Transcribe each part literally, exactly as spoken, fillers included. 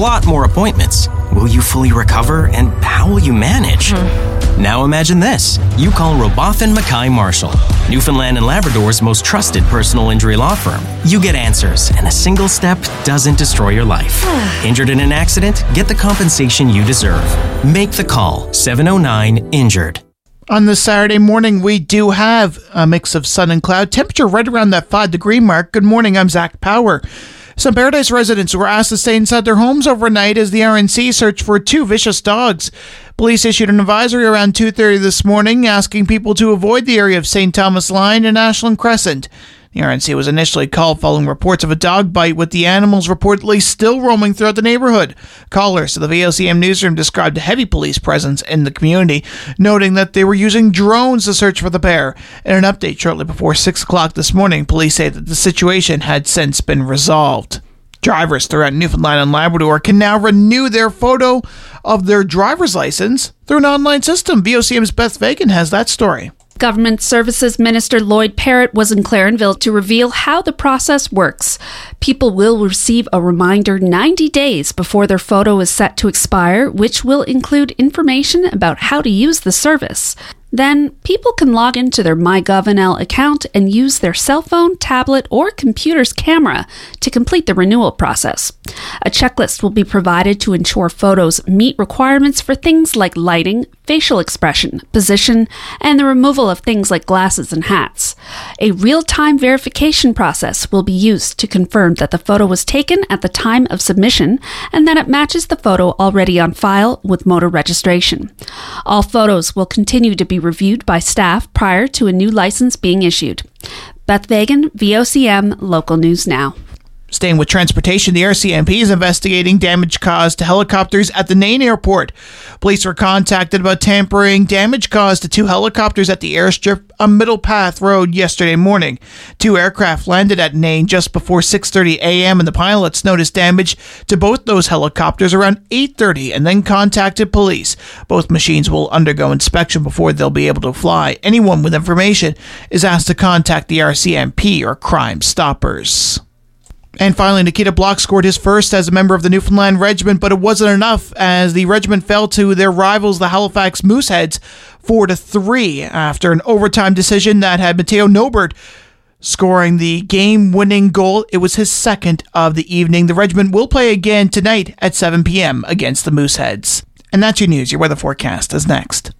lot more appointments. Will you fully recover, and how will you manage? Mm-hmm. Now imagine this. You call Robotham Mackay Marshall, Newfoundland and Labrador's most trusted personal injury law firm. You get answers, and a single step doesn't destroy your life. Injured in an accident? Get the compensation you deserve. Make the call. seven oh nine injured. On this Saturday morning, we do have a mix of sun and cloud. Temperature right around that five degree mark. Good morning, I'm Zach Power. Some Paradise residents were asked to stay inside their homes overnight as the R N C searched for two vicious dogs. Police issued an advisory around two thirty this morning asking people to avoid the area of Saint Thomas Line and Ashland Crescent. The R N C was initially called following reports of a dog bite, with the animals reportedly still roaming throughout the neighborhood. Callers to the V O C M newsroom described a heavy police presence in the community, noting that they were using drones to search for the pair. In an update shortly before six o'clock this morning, police say that the situation had since been resolved. Drivers throughout Newfoundland and Labrador can now renew their photo of their driver's license through an online system. V O C M's Beth Vagan has that story. Government Services Minister Lloyd Parrott was in Clarenville to reveal how the process works. People will receive a reminder ninety days before their photo is set to expire, which will include information about how to use the service. Then, people can log into their MyGovNL account and use their cell phone, tablet, or computer's camera to complete the renewal process. A checklist will be provided to ensure photos meet requirements for things like lighting, facial expression, position, and the removal of things like glasses and hats. A real-time verification process will be used to confirm that the photo was taken at the time of submission and that it matches the photo already on file with motor registration. All photos will continue to be reviewed by staff prior to a new license being issued. Beth Vagan, V O C M, Local News Now. Staying with transportation, the R C M P is investigating damage caused to helicopters at the Nain Airport. Police were contacted about tampering damage caused to two helicopters at the airstrip on Middle Path Road yesterday morning. Two aircraft landed at Nain just before six thirty a.m. and the pilots noticed damage to both those helicopters around eight thirty and then contacted police. Both machines will undergo inspection before they'll be able to fly. Anyone with information is asked to contact the R C M P or Crime Stoppers. And finally, Nikita Block scored his first as a member of the Newfoundland Regiment, but it wasn't enough as the regiment fell to their rivals, the Halifax Mooseheads, four to three after an overtime decision that had Matteo Nobert scoring the game-winning goal. It was his second of the evening. The regiment will play again tonight at seven p.m. against the Mooseheads. And that's your news. Your weather forecast is next.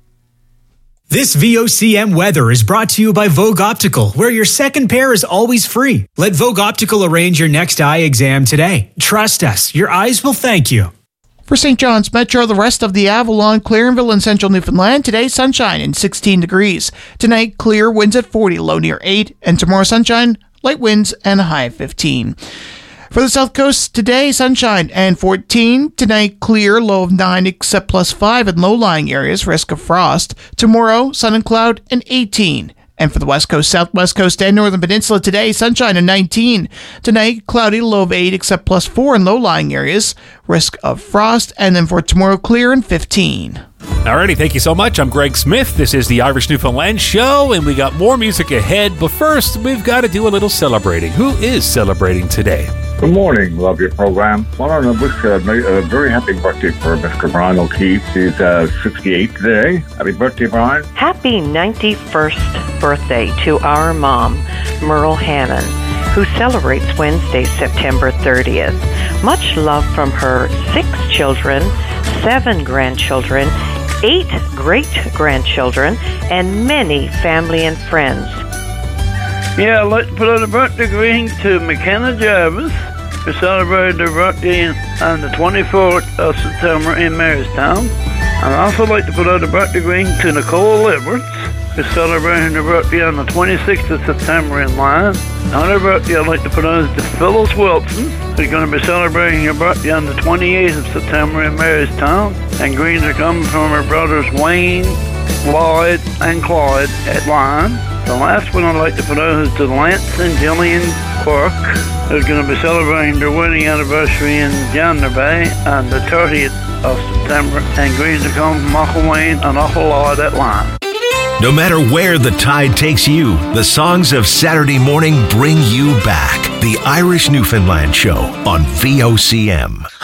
This V O C M weather is brought to you by Vogue Optical, where your second pair is always free. Let Vogue Optical arrange your next eye exam today. Trust us, your eyes will thank you. For Saint John's Metro, the rest of the Avalon, Clarenville, and central Newfoundland, today sunshine and sixteen degrees. Tonight, clear, winds at forty, low near eight, and tomorrow sunshine, light winds, and a high of fifteen. For the South Coast, today, sunshine and fourteen. Tonight, clear, low of nine, except plus five in low-lying areas, risk of frost. Tomorrow, sun and cloud and eighteen. And for the West Coast, Southwest Coast, and Northern Peninsula, today, sunshine and nineteen. Tonight, cloudy, low of eight, except plus four in low-lying areas, risk of frost. And then for tomorrow, clear and fifteen. Alrighty, thank you so much. I'm Greg Smith. This is the Irish Newfoundland Show, and we got more music ahead. But first, we've got to do a little celebrating. Who is celebrating today? Good morning. Love your program. I want to wish a, a very happy birthday for Mister Brian O'Keefe. He's uh, sixty-eight today. Happy birthday, Brian. Happy ninety-first birthday to our mom, Merle Hannon, who celebrates Wednesday, September thirtieth. Much love from her six children, seven grandchildren, eight great-grandchildren, and many family and friends. Yeah, I'd like to put out a birthday greeting to McKenna Jarvis, who celebrated her birthday on the twenty-fourth of September in Marystown. I'd also like to put out a birthday greeting to Nicole Edwards, who's celebrating her birthday on the twenty-sixth of September in Lyon. Another birthday I'd like to put out is to Phyllis Wilson, who's going to be celebrating her birthday on the twenty-eighth of September in Marystown. And greetings are coming from her brothers Wayne, Lloyd, and Clyde at Lyon. The last one I'd like to put out is to Lance and Jillian Quirk, who's going to be celebrating their wedding anniversary in Gander Bay on the thirtieth of September. And greetings are coming from Uncle Wayne and Uncle Lloyd at Lyon. No matter where the tide takes you, the songs of Saturday morning bring you back. The Irish Newfoundland Show on V O C M.